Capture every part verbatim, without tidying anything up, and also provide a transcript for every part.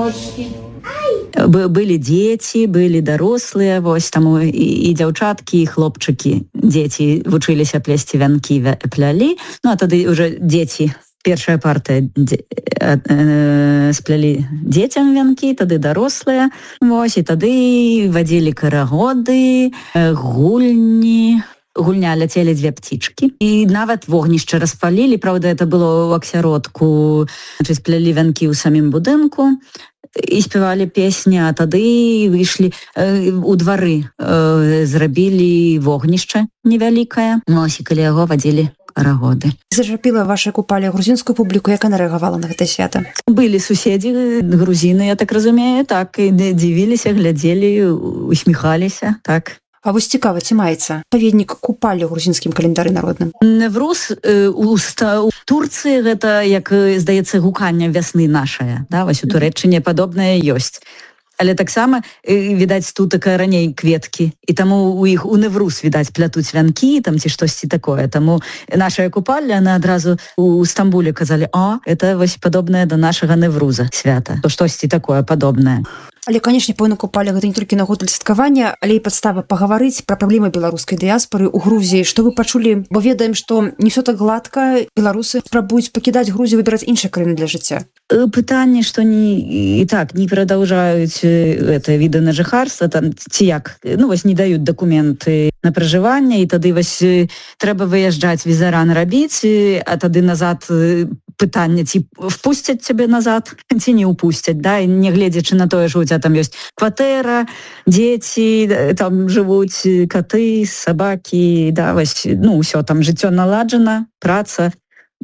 Былі дзеці, былі дарослыя, вось таму і, і дзяўчаткі, і хлопчыкі. Дзеці вучыліся плесці вянкі, плялі, ну а тады ўжо дзеці, першая партыя дзе, э, сплялі дзецям вянкі, тады дарослыя, вось, і тады вадзілі карагоды, гульні, гульня ляцелі дзве птічкі. І нават вогнішча распалілі, праўда, это было ў аксяродку, значыць, сплялі вянкі ў самім будынку, і спявалі песні, а тады выйшлі э, у двары, э, зрабілі вогнішча невялікае, ось, і каля яго вадзілі карагоды. Зачапіла ваша купаля грузінскую публіку, як яна рэагавала на гэта свята? Былі суседзі, грузіны, я так разумею, так, і дзівіліся, глядзелі, усміхаліся, так. А вось цікава, ці маецца паведнік купалі ў грузінскім календары народным? Невруз у Турцыі гэта, як здаецца, гуканне вясны нашае, да, вось у Турэччыне падобнае ёсць. Але таксама, відаць, тутака раней кветкі, і таму у іх у Невруз, відаць, плятуць вянкі, там ці штосьці такое. Таму нашая купаля, яна адразу у Стамбуле казалі, о, это вось падобнае да нашага Невруза свята, то штосьці такое падобнае. Але, канешне, пэўна, купаля гэта не толькі нагода для святкавання, але і падстава пагаварыць пра праблемы беларускай дыяспоры ў Грузіі. Што вы пачулі? Бо ведаем, што не ўсё так гладка, беларусы спрабуюць пакідаць Грузію, выбіраць іншыя краіны для жыцця. Пытанне, што не, і так, не прадаўжаюць это віды на жыхарства, там, ці як, ну, вось не даюць дакументы на пражыванне, і тады вось трэба выязджаць, візаран рабіць, а тады назад пытанне, ці впусцяць цябе назад, ці не ўпусцяць, да, і не гледзячы на тое, што у там ёсць кватэра, дзеці, там жывуць каты, сабакі, да, вось, ну, ўсё, там жыццё наладжана, праца,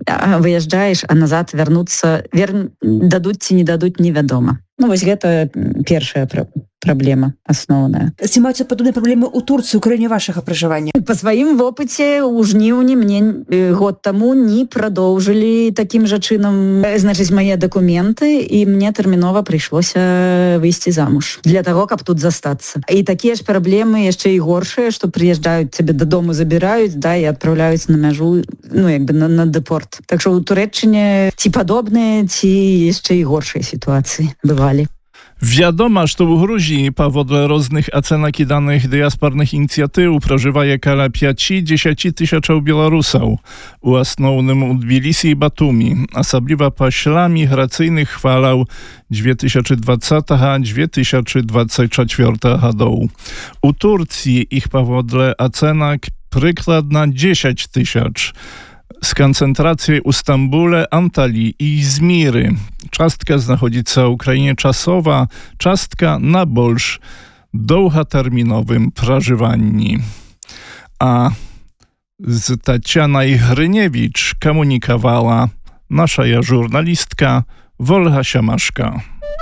а выязджаеш, а назад вярнуцца, вер... дадуць ці не дадуць, невядома. Ну, вось гэта першая праблема асноўная. Ці маюцца падобныя праблемы ў Турцыі, у краіне вашага пражывання? Па сваім вопыце ў жніўні мне год таму не прадоўжылі такім жа чынам, значыць, мае дакументы, і мне тэрмінова прыйшлося выйсці замуж для таго, каб тут застацца. І такія ж праблемы яшчэ і горшыя, што прыязджаюць цябе дадому, забіраюць, да, і адпраўляюць на мяжу, ну, як бы на, на дэпорт. Так што ў Турэччыне ці падобныя, ці яшчэ і горшыя сітуацыі бывалі. Wiadomo, że w Gruzji powodle różnych ocenek i danych diaspornych inicjatyw przeżywa kala pięć do dziesięciu tysięcy Białorusów, u основnym u Tbilisi i Batumi, особливо po ślach migracyjnych chwalał dwa tysiące dwudziestego a dwa tysiące dwudziestego czwartego roku. U Turcji ich powodle ocenek przykładna dziesięć tysięcy. Z koncentracji u Stambule, Antalii i Izmiry. Czastka znajduje w Ukrainie czasowa, czastka na bolsz długoterminowym prażywaniu. A z Tatiana Hryniewicz komunikowała nasza żurnalistka Wolga Siamaszka.